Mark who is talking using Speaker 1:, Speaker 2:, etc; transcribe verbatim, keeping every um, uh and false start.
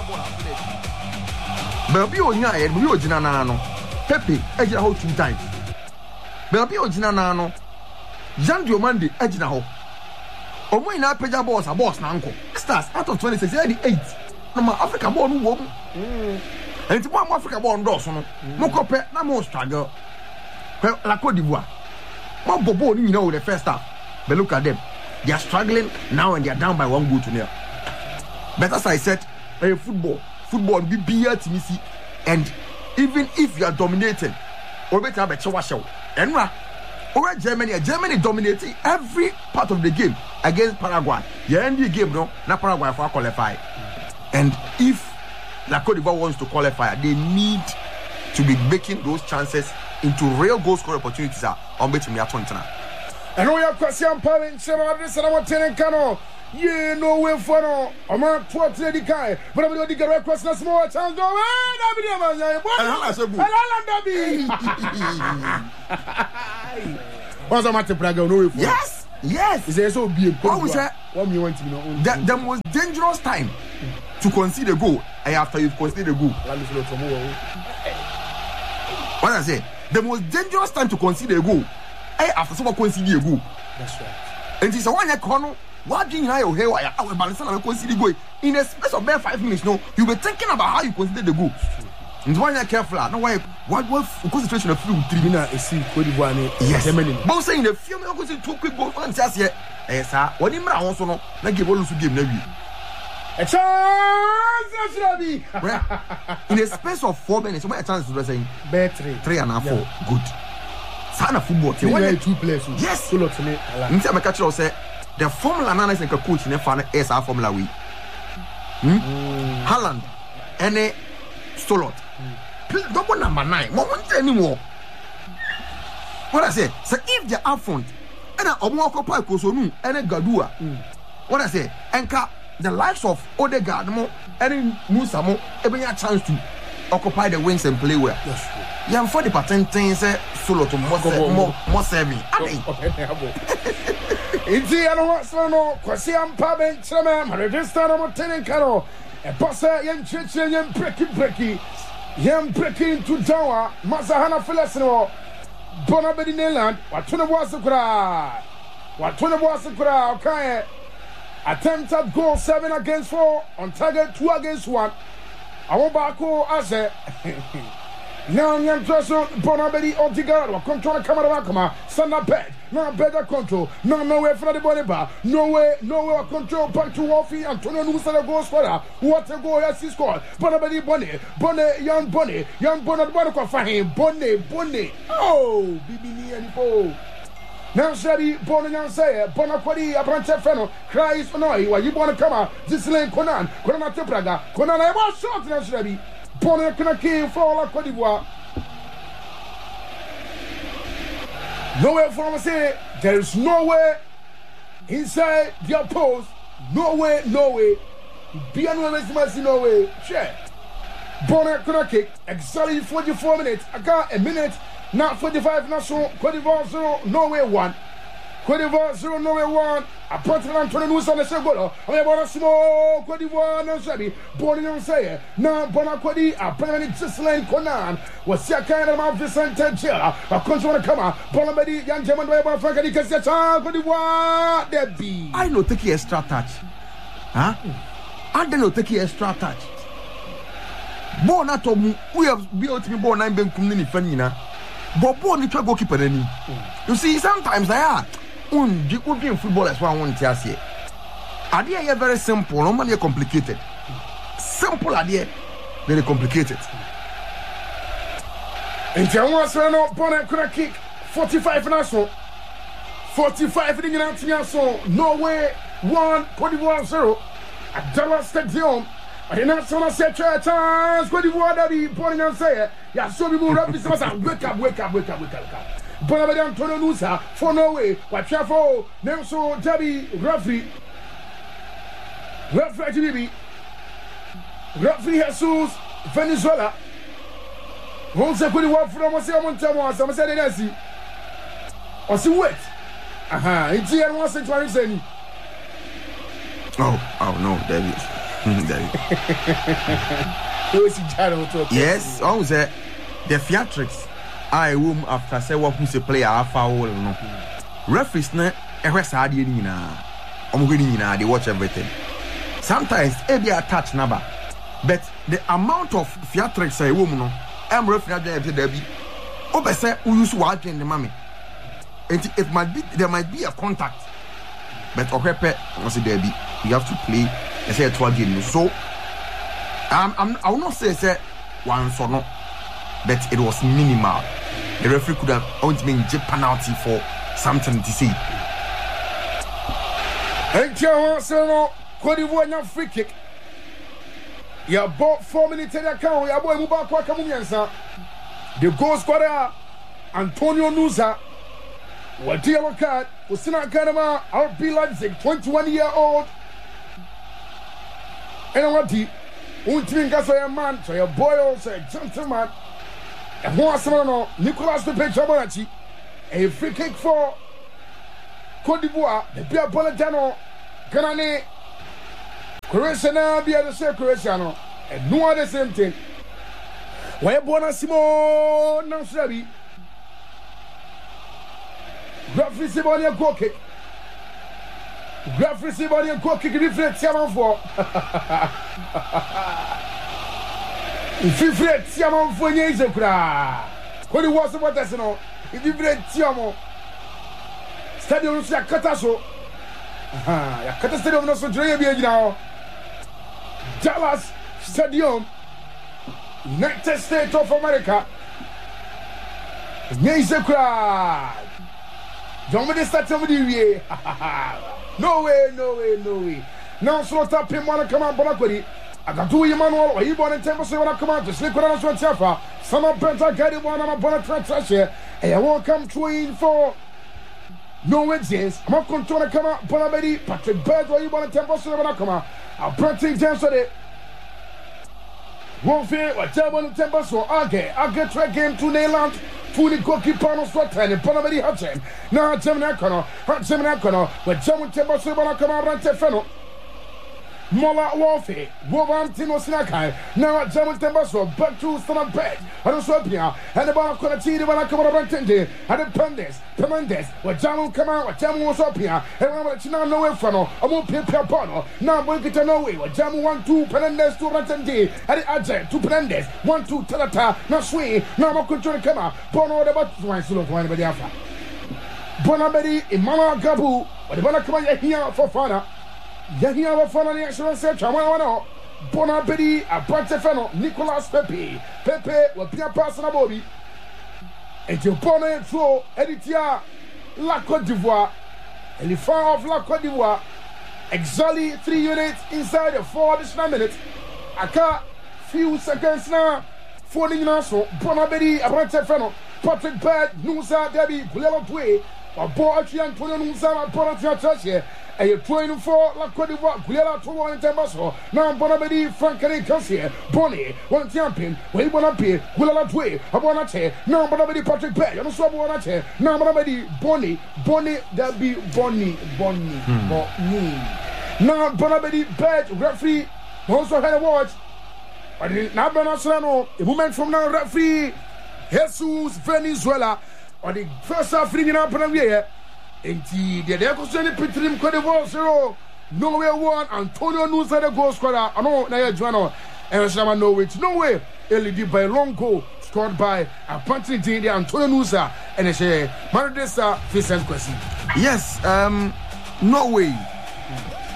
Speaker 1: ball after that. But be on ya, we are Jinano. Pepe, Ejina ho two times. But be on Jinano. Jean Diomande, Ejina ho. Omo ina peja boss, a boss na uncle. Stars out of twenty-six, eighty-eight. No ma Africa ball no wo. Mm. And it's one Africa ball ndo so no. Mo kope na mo struggle. La Côte d'Ivoire. Mo bobo ni know the first half. But look at them. They are struggling now and they are down by one goal to nil. But as I said, uh, football, football be beer to me see. And even if you are dominating, or better have a chowa show. And or Germany, Germany dominating every part of the game against Paraguay. You end the game, no, not Paraguay for qualify. And if La Côte d'Ivoire wants to qualify, they need to be making those chances into real goal scoring opportunities. On betting me at Tontana.
Speaker 2: And we have question parent, several this and I want to cano. Yeah, no way for no. I'm not toward the guy, but I'm going to get a question small chance. Go away, what's the matter, Praga? No,
Speaker 1: yes, yes.
Speaker 2: Is there so be a
Speaker 1: what was that?
Speaker 2: What you want to know?
Speaker 1: The, the most dangerous time to concede a goal after you've conceded a goal. What I say? The most dangerous time to concede a goal after someone concede a goal.
Speaker 2: That's right.
Speaker 1: And it's a one year corner. What do you know? Here, I will balance and concede the goal in a space of bare five minutes. No, you'll be thinking about how you conceded the goal. And one year careful. No, why? What? What concentration of few three minutes? Is see Côte d'Ivoire? Yes. But saying the few minutes, because two quick goals. One just here. Yes, sir. What do you mean? Also, no. Like give all the game now.
Speaker 2: A chance,
Speaker 1: in a space of four minutes, what a chance to say?
Speaker 2: Better
Speaker 1: three and a half, four. Good. Sana football.
Speaker 2: When two players,
Speaker 1: yes. So look to me. I'm saying, catch you say the formula analysis and coach in the fan is our formula we. Hmm. Haaland, any Stolot. Double number nine. Moment anymore. What I say? So if they're up front, and a Omwako Pai Kosonu, and a Gadua. What I say? Enka. The likes of Odegaard, any Musamo, every chance to occupy the wings and play well.
Speaker 2: Yes.
Speaker 1: Yeah, for the patent things, solo to more more serving.
Speaker 2: It's the other one, so no, Quasiam Paben, Chaman, Register of Tenant Caro, a Bossa, young church, young breaky breaky, young breaking to Jawa, Masahana Felasino, Bonabedi Neland, what twenty was the cry, what twenty was the cry, okay. Attempted goal seven against four, on target two against one. I want back as a now young person, Bonabedi Otigaro, control camera, come stand up bed, no better control, no nowhere for the body bar, no way, no way control back to Wolfie, Antonio Nusa goal scorer. What a goal has he scored? Bonabedi Bonnie, Bonnie, young Bonnie, young Bonnet Bonnet for him, Bonnie, Bonnie. Oh, Bibi and Bo. Now, Shabby, Bonan say, Bonaquadi, a branch of Feno, cries for no, why you want to come out, this lane Conan, Conan Tepraga, Conan, I was short now, Shabby, Bonan Kanaki for La Côte d'Ivoire. Nowhere from say, there is nowhere inside their post, no way, no way, be anonymous, no way, share. Bonan Kanaki, exactly forty-four minutes, I got a minute. Not forty-five national, Côte d'Ivoire zero, Norway one. Côte d'Ivoire zero, Norway one. A portrait Antonio Nusa on the Segolo. I want a small Côte d'Ivoire, no Sabi. Born in say, now Bonaquadi, a permanent Gislaine Conan, was your kind of Vicente Jella, a control camera, Bonabedi, young German way about Frank, because that's all Côte d'Ivoire, that be.
Speaker 1: I know take extra touch. Huh? I don't know take extra touch. Born at home, we have built me born nine Ben Kumini Fanina. But born the goalkeeper any. You see, sometimes I are un the good game football as one want to say. Idea is very simple, normally complicated. Simple idea, very complicated.
Speaker 2: And Jawas ran up Bonnet could kick forty-five national. forty-five in the so Norway one, Côte d'Ivoire zero at Dallas Stadium. I did not say chance, Côte d'Ivoire daddy, Bonnie and say, yeah, so we will wrap this up. Wake up, wake up, wake up, wake up, wake up. Bonabedi Antonio Nusa for Norway, watch out for Nelson Debbie, referee, referee G B, referee Jesus, Venezuela. Once I could walk from us, I want to want some said it. Or see wait. Aha, it's here once and twice.
Speaker 1: Oh, oh no, David. Yes, I was there. The theatrics I womb after say what who's a player a foul no. Referees na ehwe saade ni na. Omo hwe ni na they watch everything. Sometimes e be a touch number. But the amount of theatrics I womb no am referee adwen there be. Obe say we use what the mame. It might be there might be a contact. But Okepe was there be. You have to play I say a twelve game. So um, I'm I will not say say once or no. But it was minimal. The referee could have ultimately a penalty for something to see.
Speaker 2: And you so Cote d'Ivoire free kick. You bought four minutes in the account. You boy Mubarak Wakamunyansa. The goal scorer Antonio Nusa. What the yellow card? Usina Kanama, R B Leipzig, twenty-one year old. And what the Untin so a man, so your boy also a gentleman. And what's no Nicolas Pepe Chabonachi, a free kick for Cote d'Ivoire, the Pia Poletano, Canane, Croatia, be the same Croatiano, and no other same thing. Where Bonasimo Nansabi, Graffy Sibonia go kick, Graffy Sibonia go kick, reflect seven four. If you fret, Siamon for years of cry. What it was about us, no? If you fret, Siamo Stadium Kataso. Aha, Kata Stadium no so dray now. Dallas Stadium, United States of America. Years of cry. Don't be starting with you. No way, no way, no way. Now, so tap him on a come on, Bonacori. I got two Emmanuel, or you born in Temple, so when I come out to sleep with us one Tafa, some of Penta guided one on a bonnet trash here, and I won't come to in for no Wednesdays. I'm not going to come out, Bonabedi, Patrick Bird, or you born in Temple, so when I come out, I'll print it down so that won't fear what German in Temple, so I'll get, I'll get to a game to Neyland. Fully goalkeeper no sweat and Bonabedi Hudson. Now, German Econo, German Econo, where German Temple, so when I come out, run Tefeno. Mola Warfare, Woban Tino Sinakai, now at German Tembaso, back to Stomach Bed, and also Pia, and the bar of Conati, when I come out of Tende, and the Pendes, Pemendes, where Jamu come out, what Jamu was up here, and I'm let you now know in front, I won't pay per pono, now we'll get to know where Jamu one, two, Penendes, two Rantende, and the Adjet, two Penendes, one, two, Telata, now swing, now I'm going to come out, Bono, the button, one, so of anybody alpha. Bonabedi, Imana Gabu, but the Bona come out here for Fana. Yahia wa fana ni assurance chama wana Bonabedi abante fano Nicolas Pepe Pepe wa pia pass na bobi et you pone throw editia La Côte d'Ivoire elephant of La Côte d'Ivoire exactly three units inside the four additional minutes aka few seconds now for the naso Bonabedi abante fano Patrick Bird Nusa Debi Gulela Dwe wa bo atwi Antonio Nusa wa Bonabedi Church and you're trying for La Côte d'Ivoire, Gulela to one in Tembaso. Now Bonabedi, Frankly Cassier, Bonnie, one champion, we want to pay, Gulela Tway, a Bonache, now Bonabedi Patrick Bay, and so Bonache, now Bonabedi, Bonnie, Bonnie, that be Bonnie, Bonnie, Bonnie. Now Bonabedi, Bed, referee, also had a watch. But now Bonasano, a woman from now, referee, Jesus Venezuela, or the first African up in the year. Enti the Decoseni Pitrim Cote d'Ivoire zero, Norway one, Antonio Nusa the goal scorer. I know Naya Juano and Shama Norwich. No way, L E D by a long goal scored by a punching team, Antonio Nusa and a share Maradesa Vincent Kwesi.
Speaker 1: Yes, um, Norway